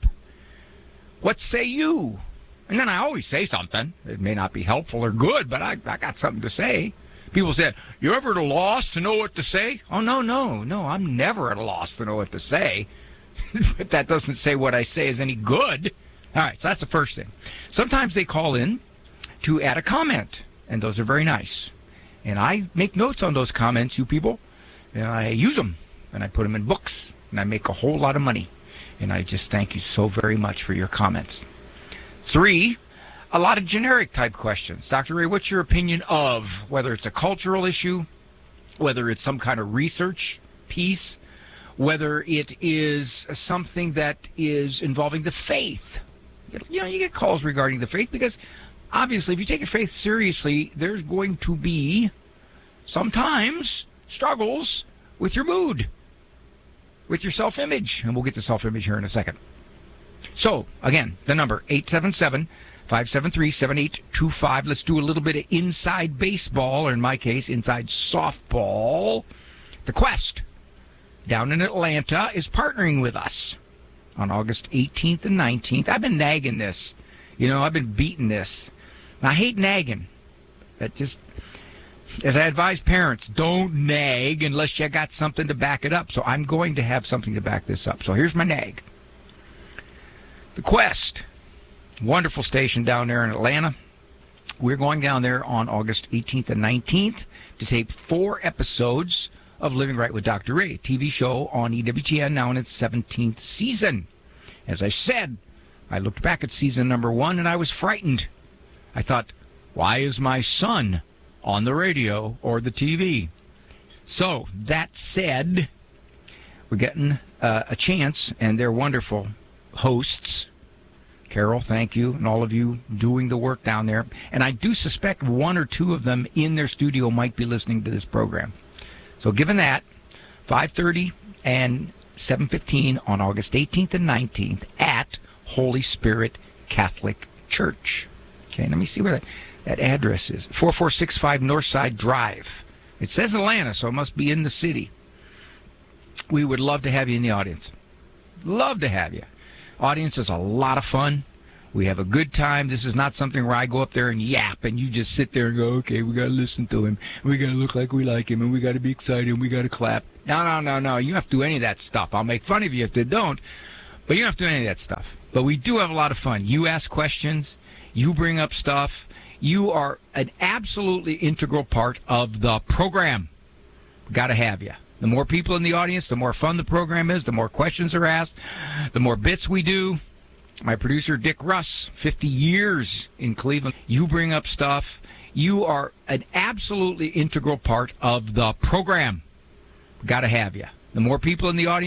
what say you? And then I always say something. It may not be helpful or good, but I, I got something to say. People said, you ever at a loss to know what to say? Oh, no, no, no, I'm never at a loss to know what to say. But that doesn't say what I say is any good. All right, so that's the first thing. Sometimes they call in to add a comment, and those are very nice. And I make notes on those comments, you people, and I use them, and I put them in books, and I make a whole lot of money. And I just thank you so very much for your comments. Three, a lot of generic type questions. Doctor Ray, what's your opinion of whether it's a cultural issue, whether it's some kind of research piece, whether it is something that is involving the faith? You know, you get calls regarding the faith because obviously if you take your faith seriously, there's going to be sometimes struggles with your mood, with your self-image. And we'll get to self-image here in a second. So, again, the number, eight seven seven, five seven three, seven eight two five. Let's do a little bit of inside baseball, or in my case, inside softball. The Quest down in Atlanta is partnering with us on August eighteenth and nineteenth. I've been nagging this. You know, I've been beating this. I hate nagging. That just, As I advise parents, don't nag unless you got something to back it up. So I'm going to have something to back this up. So here's my nag. The Quest, wonderful station down there in Atlanta. We're going down there on August eighteenth and nineteenth to tape four episodes of Living Right with Doctor Ray, a T V show on E W T N, now in its seventeenth season. As I said, I looked back at season number one and I was frightened. I thought, why is my son on the radio or the T V? So, that said, we're getting uh, a chance, and they're wonderful hosts. Carol, thank you, and all of you doing the work down there. And I do suspect one or two of them in their studio might be listening to this program. So given that, five thirty and seven fifteen on August eighteenth and nineteenth at Holy Spirit Catholic Church. Okay, let me see where that, that address is. four four six five Northside Drive. It says Atlanta, so it must be in the city. We would love to have you in the audience. Love to have you. Audience is a lot of fun. We have a good time. This is not something where I go up there and yap and you just sit there and go, okay, we got to listen to him. We got to look like we like him and we got to be excited and we got to clap. No, no, no, no. You don't have to do any of that stuff. I'll make fun of you if you don't, but you don't have to do any of that stuff. But we do have a lot of fun. You ask questions. You bring up stuff. You are an absolutely integral part of the program. Got to have you. The more people in the audience, the more fun the program is, the more questions are asked, the more bits we do. My producer, Dick Russ, fifty years in Cleveland. You bring up stuff. You are an absolutely integral part of the program. Got to have you. The more people in the audience,